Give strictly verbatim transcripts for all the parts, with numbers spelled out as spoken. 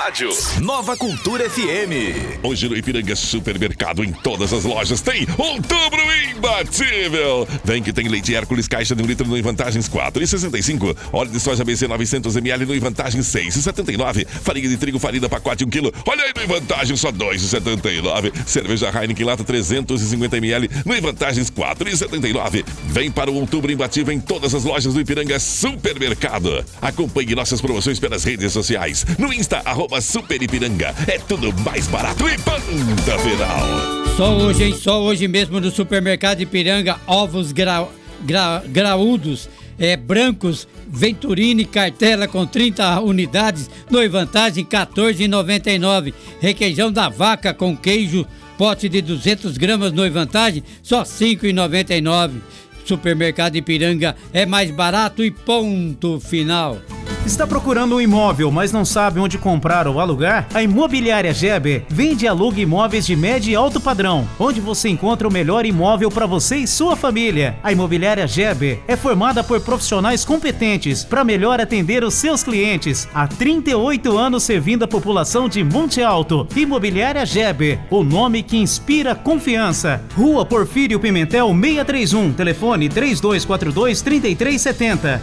rádio. Nova Cultura F M. Hoje no Ipiranga Supermercado, em todas as lojas, tem Outubro Imbatível. Vem que tem leite Hércules, caixa de um litro no Vantagens quatro e sessenta e cinco. Óleo de soja B C novecentos mililitros no Vantagens seis e setenta e nove. Farinha de trigo farina pacote um quilo. Olha aí no Vantagens só dois e setenta e nove. Cerveja Heineken lata trezentos e cinquenta mililitros no Vantagens quatro e setenta e nove. Vem para o Outubro Imbatível em todas as lojas do Ipiranga Supermercado. Acompanhe nossas promoções pelas redes sociais. No Insta, arroba Super Ipiranga. É tudo mais barato e ponta final. Só hoje, hein? Só hoje mesmo no Supermercado Ipiranga, ovos gra, gra, graúdos, é, brancos, Venturini, cartela com trinta unidades, no Vantagem quatorze reais e noventa e nove centavos. Requeijão da vaca com queijo, pote de duzentas gramas no Vantagem, só cinco reais e noventa e nove centavos. Supermercado Ipiranga é mais barato e ponto final. Está procurando um imóvel, mas não sabe onde comprar ou alugar? A Imobiliária Geber vende e aluga imóveis de médio e alto padrão, onde você encontra o melhor imóvel para você e sua família. A Imobiliária Geber é formada por profissionais competentes para melhor atender os seus clientes. Há trinta e oito anos servindo a população de Monte Alto. Imobiliária Geber, o nome que inspira confiança. Rua Porfírio Pimentel seiscentos e trinta e um, telefone três dois quatro dois, três três sete zero.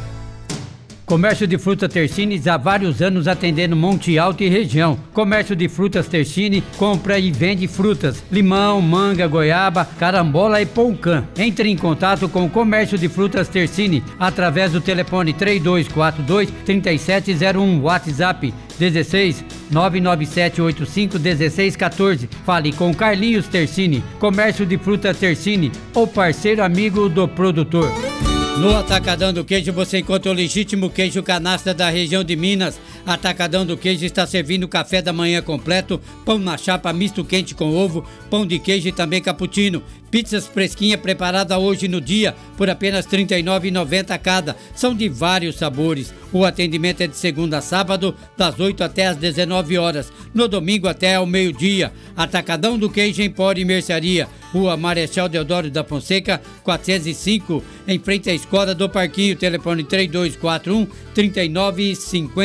Comércio de frutas Tersines há vários anos atendendo Monte Alto e região. Comércio de frutas Tersine compra e vende frutas, limão, manga, goiaba, carambola e poucã. Entre em contato com o Comércio de frutas Tersine através do telefone três dois quatro dois, três sete zero um, WhatsApp dezesseis, nove nove sete oito cinco, dezesseis quatorze. Fale com Carlinhos Tersine. Comércio de frutas Tersine, o parceiro amigo do produtor. No Atacadão do Queijo você encontra o legítimo queijo canastra da região de Minas. Atacadão do Queijo está servindo café da manhã completo, pão na chapa misto quente com ovo, pão de queijo e também cappuccino. Pizzas fresquinha preparada hoje no dia por apenas trinta e nove reais e noventa centavos cada. São de vários sabores. O atendimento é de segunda a sábado, das oito até às dezenove horas. No domingo até ao meio-dia. Atacadão do Queijo Empório e Mercearia. Rua Marechal Deodoro da Fonseca, quatrocentos e cinco, em frente à Escola do Parquinho. Telefone três dois quatro um, três nove cinco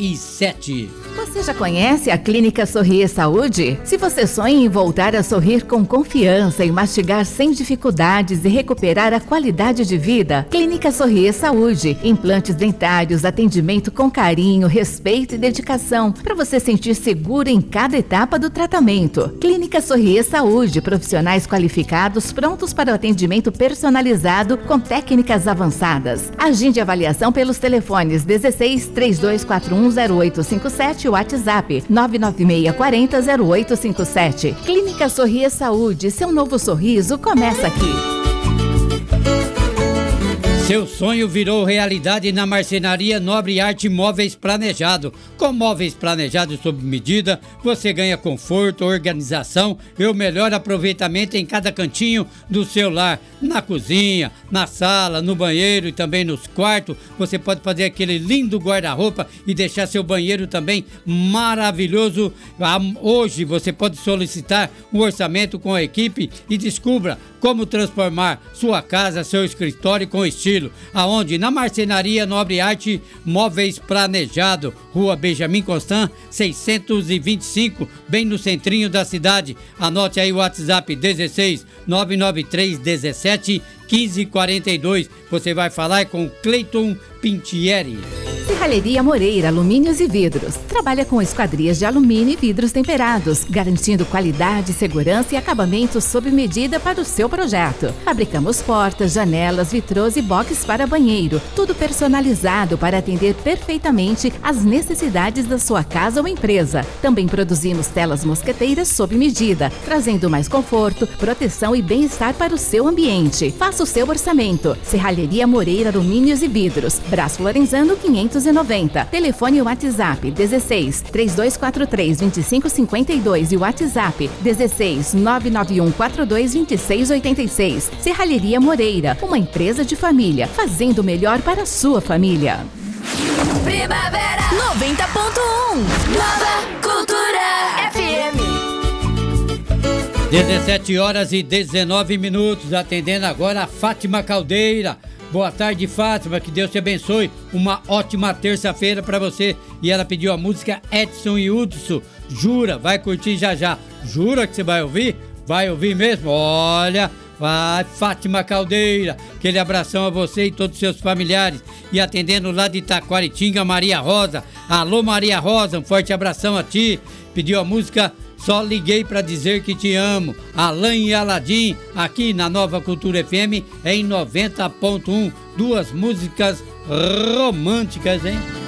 sete. Você já conhece a Clínica Sorrir Saúde? Se você sonha em voltar a sorrir com confiança e mastigar sem dificuldades e recuperar a qualidade de vida, Clínica Sorrir Saúde. Implantes dentários, atendimento com carinho, respeito e dedicação, para você sentir seguro em cada etapa do tratamento. Clínica Sorrir Saúde, profissionais qualificados prontos para o atendimento personalizado com técnicas avançadas. Agende avaliação pelos telefones dezesseis, três dois quatro um, zero oito cinco sete, WhatsApp nove nove seis quatro zero, zero oito cinco sete. Clínica Sorrir Saúde, seu novo sorriso começa aqui. Seu sonho virou realidade na Marcenaria Nobre Arte Móveis Planejado. Com móveis planejados sob medida, você ganha conforto, organização e o melhor aproveitamento em cada cantinho do seu lar. Na cozinha, na sala, no banheiro e também nos quartos. Você pode fazer aquele lindo guarda-roupa e deixar seu banheiro também maravilhoso. Hoje você pode solicitar um orçamento com a equipe e descubra como transformar sua casa, seu escritório com estilo. Aonde? Na Marcenaria Nobre Arte Móveis Planejado, Rua Benjamin Constant, seiscentos e vinte e cinco, bem no centrinho da cidade. Anote aí o WhatsApp dezesseis, nove nove três, dezessete, quinze quarenta e dois. Você vai falar com Cleiton Pintieri. Serralheria Moreira, alumínios e vidros. Trabalha com esquadrias de alumínio e vidros temperados, garantindo qualidade, segurança e acabamento sob medida para o seu projeto. Fabricamos portas, janelas, vitrôs e boxes para banheiro. Tudo personalizado para atender perfeitamente às necessidades da sua casa ou empresa. Também produzimos telas mosqueteiras sob medida, trazendo mais conforto, proteção e bem-estar para o seu ambiente. Faça o seu orçamento. Serralheria Moreira, alumínios e vidros. Braço Lorenzano quinhentos e noventa. Telefone WhatsApp dezesseis, três dois quatro três, dois cinco cinco dois e WhatsApp dezesseis, nove nove um quatro dois, dois seis oito seis. Serralheria Moreira, uma empresa de família, fazendo o melhor para a sua família. Primavera noventa ponto um, Nova Cultura F M. dezessete horas e dezenove minutos, atendendo agora a Fátima Caldeira. Boa tarde, Fátima, que Deus te abençoe. Uma ótima terça-feira pra você. E ela pediu a música Edson e Hudson. Jura, vai curtir já já. Jura que você vai ouvir? Vai ouvir mesmo? Olha, vai, Fátima Caldeira. Aquele abração a você e todos os seus familiares. E atendendo lá de Itaquaritinga, Maria Rosa. Alô, Maria Rosa, um forte abração a ti. Pediu a música Só Liguei Pra Dizer Que Te Amo. Alan e Aladim, aqui na Nova Cultura F M, em noventa ponto um. Duas músicas românticas, hein?